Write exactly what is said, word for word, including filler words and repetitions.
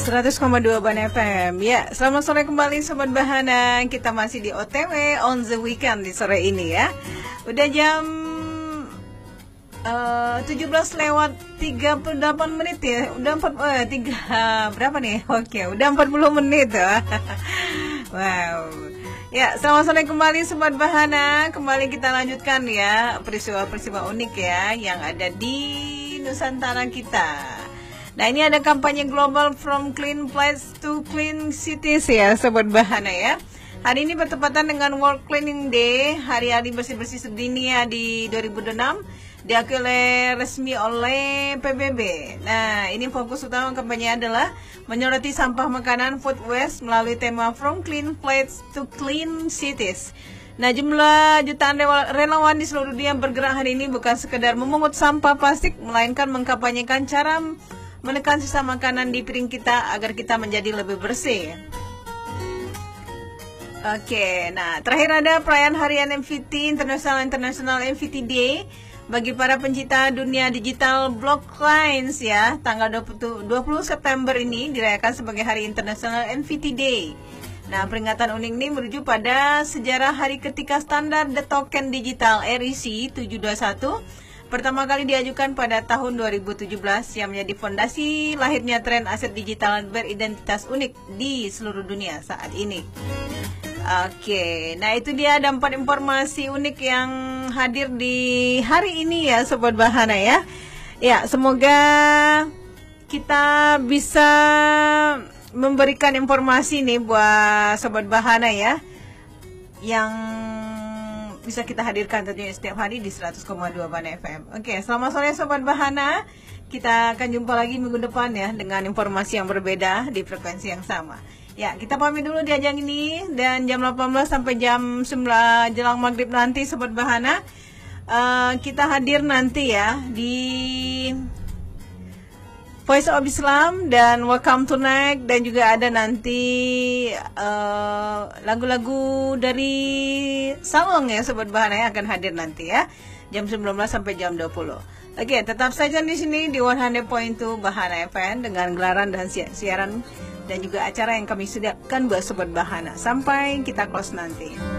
seratus koma dua Ban F M. Ya, selamat sore kembali Sobat Bahana. Kita masih di O T W on the weekend di sore ini ya. Udah jam uh, tujuh belas lewat tiga puluh delapan menit ya. Udah empat uh, tiga berapa nih? Oke, udah empat puluh menit ya. Wow. Ya, selamat sore kembali Sobat Bahana. Kembali kita lanjutkan ya peristiwa-peristiwa unik ya yang ada di Nusantara kita. Nah, ini ada kampanye global From Clean Places to Clean Cities ya Sobat Bahana ya. Hari ini bertepatan dengan World Cleaning Day, hari-hari bersih-bersih sedunia di dua ribu enam, diakui oleh resmi oleh P B B. Nah, ini fokus utama kampanye adalah menyoroti sampah makanan food waste melalui tema From Clean Places to Clean Cities. Nah, jumlah jutaan relawan di seluruh dunia bergerak hari ini bukan sekedar memungut sampah plastik, melainkan mengkampanyekan cara menekan sisa makanan di piring kita agar kita menjadi lebih bersih. Oke, nah terakhir ada perayaan harian M V T, International International M V T Day bagi para pencinta dunia digital blockchains ya. Tanggal dua puluh September ini dirayakan sebagai Hari Internasional M V T Day. Nah, peringatan unik ini merujuk pada sejarah hari ketika standar The Token Digital R I C tujuh dua satu pertama kali diajukan pada tahun dua ribu tujuh belas yang menjadi fondasi lahirnya tren aset digital beridentitas unik di seluruh dunia saat ini. Oke, nah itu dia ada empat informasi unik yang hadir di hari ini ya Sobat Bahana ya. Ya, semoga kita bisa memberikan informasi nih buat Sobat Bahana ya yang bisa kita hadirkan tentunya setiap hari di seratus koma dua Ban F M. Oke, selamat sore Sobat Bahana. Kita akan jumpa lagi minggu depan ya dengan informasi yang berbeda di frekuensi yang sama. Ya, kita pamit dulu di ajang ini dan jam delapan belas sampai jam sembilan jelang maghrib nanti Sobat Bahana. Uh, kita hadir nanti ya di Voice of Islam dan Welcome Tonight, dan juga ada nanti uh, lagu-lagu dari Salong ya Sobat Bahana yang akan hadir nanti ya jam sembilan belas sampai jam dua puluh. Oke, tetap saja di sini di seratus koma dua Bahana F M dengan gelaran dan si siaran dan juga acara yang kami sediakan buat Sobat Bahana sampai kita close nanti.